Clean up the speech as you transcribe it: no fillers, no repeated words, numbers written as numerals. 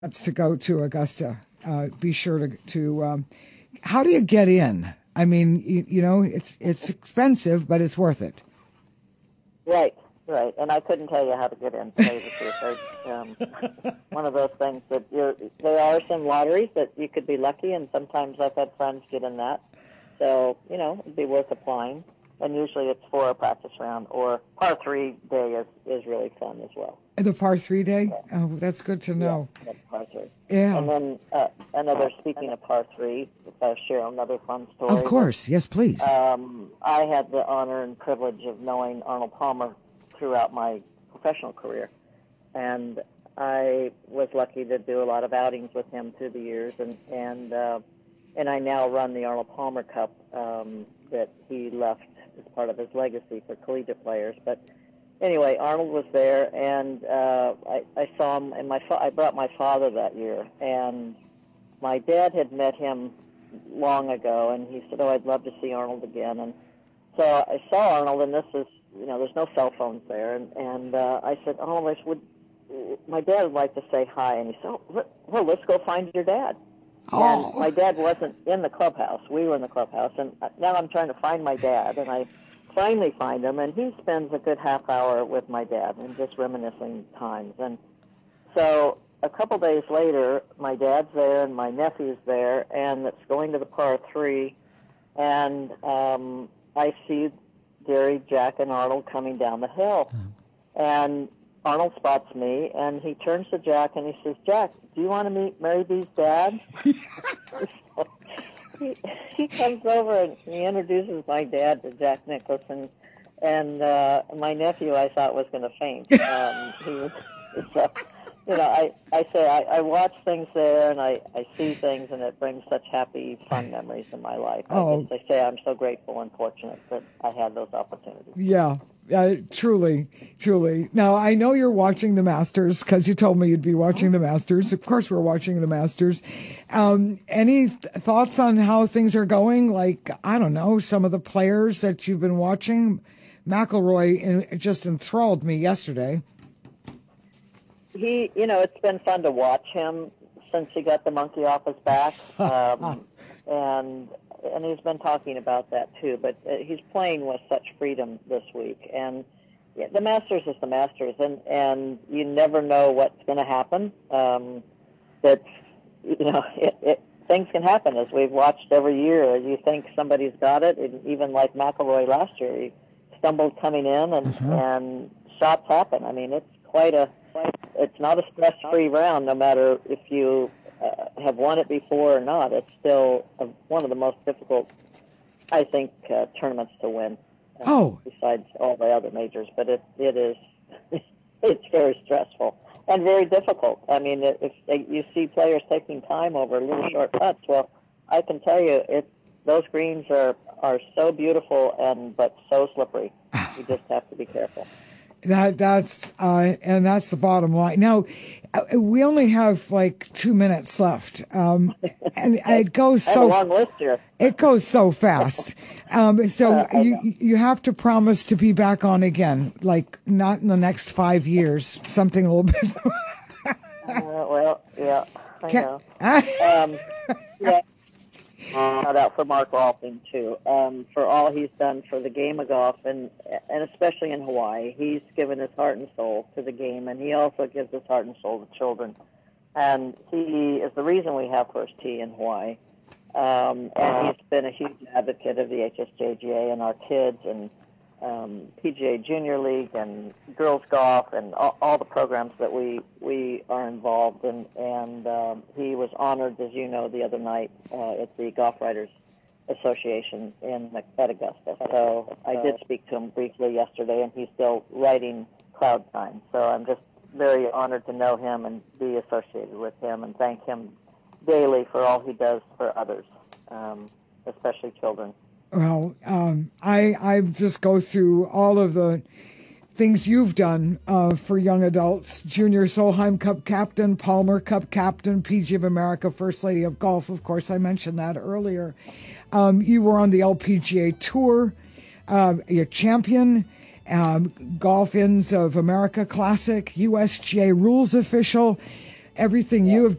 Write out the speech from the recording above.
That's to go to Augusta. Be sure to how do you get in? I mean, it's expensive, but it's worth it. Right. And I couldn't tell you how to get in, to tell you the truth. One of those things that there are some lotteries that you could be lucky, and sometimes I've had friends get in that. So, it'd be worth applying. And usually it's for a practice round, or par 3 day is really fun as well. The par 3 day? Yeah. Oh, that's good to know. Yeah, par 3. Yeah. And then speaking of par 3, if I share another fun story. Of course. Yes, please. I had the honor and privilege of knowing Arnold Palmer throughout my professional career. And I was lucky to do a lot of outings with him through the years. And I now run the Arnold Palmer Cup that he left as part of his legacy for collegiate players. But anyway, Arnold was there, and I saw him, and I brought my father that year. And my dad had met him long ago, and he said, I'd love to see Arnold again. And so I saw Arnold, and this is, there's no cell phones there. And I said, Arnold, my dad would like to say hi. And he said, well, let's go find your dad. And my dad wasn't in the clubhouse. We were in the clubhouse. And now I'm trying to find my dad, and I finally find him. And he spends a good half hour with my dad and just reminiscing times. And so a couple days later, my dad's there and my nephew's there, and it's going to the par 3. And I see Gary, Jack, and Arnold coming down the hill. And Arnold spots me, and he turns to Jack, and he says, Jack, do you want to meet Mary B's dad? He comes over, and he introduces my dad to Jack Nicklaus, and my nephew, I thought, was going to faint. He was, I say I watch things there, and I see things, and it brings such happy, fun memories in my life. I say I'm so grateful and fortunate that I had those opportunities. Yeah. Truly. Now, I know you're watching the Masters because you told me you'd be watching the Masters. Of course, we're watching the Masters. Any thoughts on how things are going? Like, I don't know, some of the players that you've been watching. McIlroy just enthralled me yesterday. It's been fun to watch him since he got the monkey off his back. And he's been talking about that too, but he's playing with such freedom this week. And the Masters is the Masters, and you never know what's going to happen. Things can happen, as we've watched every year. You think somebody's got it, and even like McIlroy last year, he stumbled coming in, and shots happen. I mean, it's not a stress-free round, no matter if you have won it before or not. It's still one of the most difficult, I think, tournaments to win. Besides all the other majors, but it is it's very stressful and very difficult. I mean, if you see players taking time over little short putts, well, I can tell you those greens are so beautiful but so slippery. You just have to be careful. That's the bottom line. Now, we only have like 2 minutes left, and it goes so. I have a long list here. It goes so fast. So you have to promise to be back on again, like not in the next 5 years, something a little bit. Well, yeah, I know. Yeah. Shout out for Mark Alton, too, for all he's done for the game of golf, and especially in Hawaii. He's given his heart and soul to the game, and he also gives his heart and soul to children. And he is the reason we have First Tee in Hawaii. And he's been a huge advocate of the HSJGA and our kids, and PGA Junior League and girls golf and all the programs that we are involved in. And he was honored, as you know, the other night at the Golf Writers Association at Augusta. So I did speak to him briefly yesterday, and he's still writing Cloud Time. So I'm just very honored to know him and be associated with him, and thank him daily for all he does for others, especially children. Well, I just go through all of the things you've done for young adults. Junior Solheim Cup captain, Palmer Cup captain, PGA of America First Lady of Golf. Of course, I mentioned that earlier. You were on the LPGA Tour. You're champion, Golf Inns of America Classic, USGA rules official. everything you have